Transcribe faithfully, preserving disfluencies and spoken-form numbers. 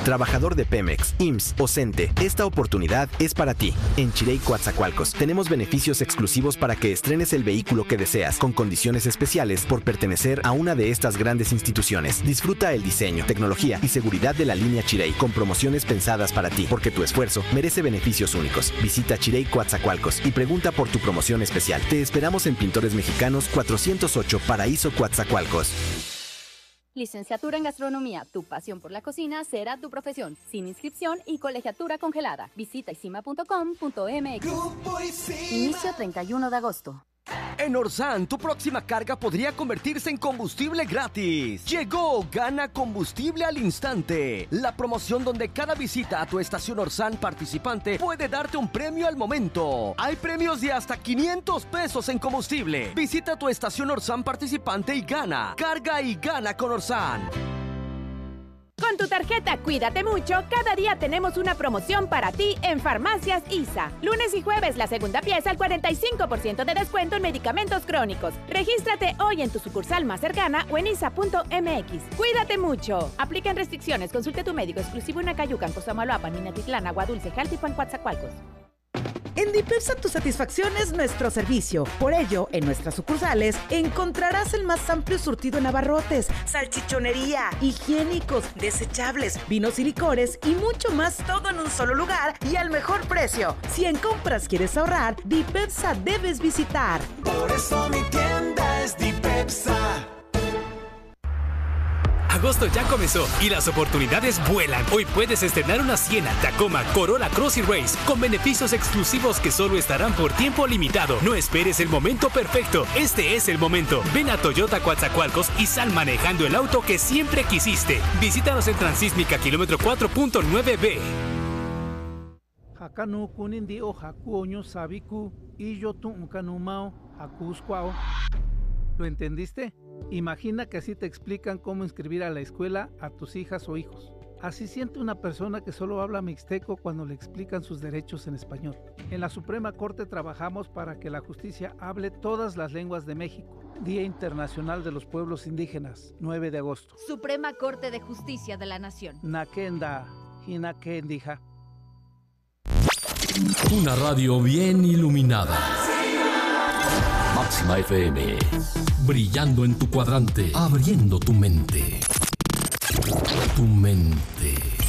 trabajador de Pemex, I M S S o CENTE, esta oportunidad es para ti. En Chirey Coatzacoalcos tenemos beneficios exclusivos para que estrenes el vehículo que deseas, con condiciones especiales por pertenecer a una de estas grandes instituciones. Disfruta el diseño, tecnología y seguridad de la línea Chirey, con promociones pensadas para ti, porque tu esfuerzo merece beneficios únicos. Visita Chirey Coatzacoalcos y pregunta por tu promoción especial. Te esperamos en Pintores Mexicanos cuatrocientos ocho, Paraíso Coatzacoalcos. Licenciatura en Gastronomía, tu pasión por la cocina será tu profesión, sin inscripción y colegiatura congelada. Visita isima punto com punto m x. Inicio treinta y uno de agosto. En Orsan, tu próxima carga podría convertirse en combustible gratis. Llegó Gana Combustible al Instante, la promoción donde cada visita a tu estación Orsan participante puede darte un premio al momento. Hay premios de hasta quinientos pesos en combustible. Visita tu estación Orsan participante y gana. Carga y gana con Orsan. Con tu tarjeta Cuídate Mucho, cada día tenemos una promoción para ti en Farmacias I S A. Lunes y jueves, la segunda pieza al cuarenta y cinco por ciento de descuento en medicamentos crónicos. Regístrate hoy en tu sucursal más cercana o en isa punto m x. Cuídate mucho. Aplican restricciones. Consulte a tu médico exclusivo en Acayucan, Cosamaloapan, Minatitlán, Agua Dulce, Jaltipan, Coatzacoalcos. En Dipepsa tu satisfacción es nuestro servicio. Por ello, en nuestras sucursales encontrarás el más amplio surtido en abarrotes, salchichonería, higiénicos, desechables, vinos y licores y mucho más, todo en un solo lugar y al mejor precio. Si en compras quieres ahorrar, Dipepsa debes visitar. Por eso mi tienda es Dipepsa. Agosto ya comenzó y las oportunidades vuelan. Hoy puedes estrenar una Siena, Tacoma, Corolla Cross y Race con beneficios exclusivos que solo estarán por tiempo limitado. No esperes el momento perfecto. Este es el momento. Ven a Toyota Coatzacoalcos y sal manejando el auto que siempre quisiste. Visítanos en Transísmica, kilómetro cuatro punto nueve B. Hakanu kunindi o hakuoño sabiku y yo tu unkanumao hakuskwao. ¿Lo entendiste? Imagina que así te explican cómo inscribir a la escuela a tus hijas o hijos. Así siente una persona que solo habla mixteco cuando le explican sus derechos en español. En la Suprema Corte trabajamos para que la justicia hable todas las lenguas de México. Día Internacional de los Pueblos Indígenas, nueve de agosto. Suprema Corte de Justicia de la Nación. Nakenda, Hinakendija. Una radio bien iluminada. Máxima F M, brillando en tu cuadrante, abriendo tu mente. Tu mente.